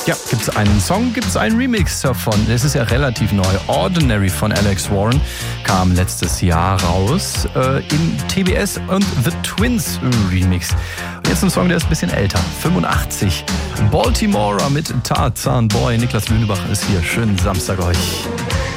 Ja, gibt es einen Song, gibt es einen Remix davon. Es ist ja relativ neu. Ordinary von Alex Warren kam letztes Jahr raus im TBS und The Twins Remix. Und jetzt ein Song, der ist ein bisschen älter, 85. Baltimore mit Tarzan Boy. Niklas Lünebach ist hier. Schönen Samstag euch.